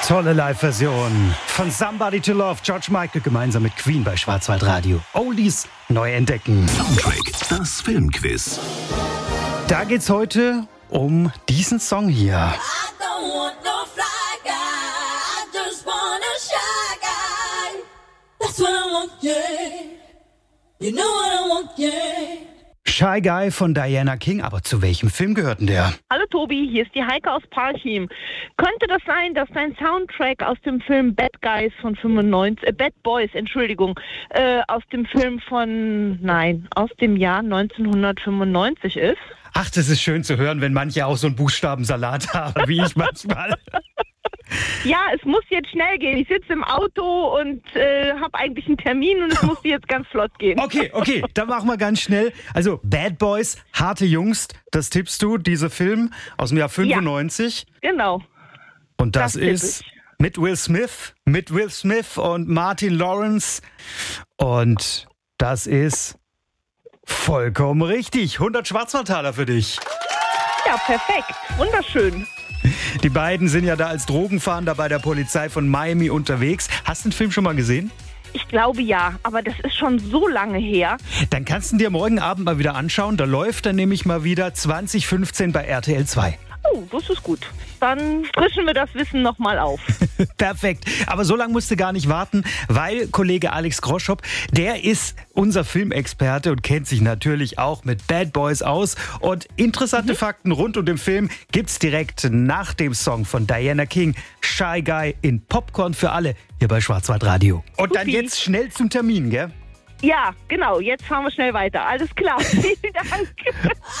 Tolle Live-Version von Somebody to Love, George Michael gemeinsam mit Queen bei Schwarzwaldradio. Oldies neu entdecken. Soundtrack, das Filmquiz. Da geht's heute um diesen Song hier. I don't want no fly guy, I just want a shy guy. That's what I want, yeah. You know what I want, yeah. Shy Guy von Diana King, aber zu welchem Film gehört denn der? Hallo Tobi, hier ist die Heike aus Parchim. Könnte das sein, dass dein Soundtrack aus dem Film Bad Boys, aus dem Film aus dem Jahr 1995 ist? Ach, das ist schön zu hören, wenn manche auch so einen Buchstabensalat haben, wie ich manchmal. Ja, es muss jetzt schnell gehen. Ich sitze im Auto und habe eigentlich einen Termin und es muss jetzt ganz flott gehen. Okay, dann machen wir ganz schnell. Also Bad Boys, harte Jungs, das tippst du, dieser Film aus dem Jahr 95. Ja, genau. Und das ist mit Will Smith und Martin Lawrence. Und das ist vollkommen richtig. 100 Schwarzwaldtaler für dich. Ja, perfekt. Wunderschön. Die beiden sind ja da als Drogenfahnder bei der Polizei von Miami unterwegs. Hast du den Film schon mal gesehen? Ich glaube ja, aber das ist schon so lange her. Dann kannst du dir morgen Abend mal wieder anschauen. Da läuft dann nämlich mal wieder 2015 bei RTL 2. Oh, das ist gut. Dann frischen wir das Wissen nochmal auf. Perfekt. Aber so lange musst du gar nicht warten, weil Kollege Alex Groschop, der ist unser Filmexperte und kennt sich natürlich auch mit Bad Boys aus. Und interessante Fakten rund um den Film gibt's direkt nach dem Song von Diana King, Shy Guy in Popcorn für alle, hier bei Schwarzwaldradio. Und dann jetzt schnell zum Termin, gell? Ja, genau. Jetzt fahren wir schnell weiter. Alles klar. Vielen Dank.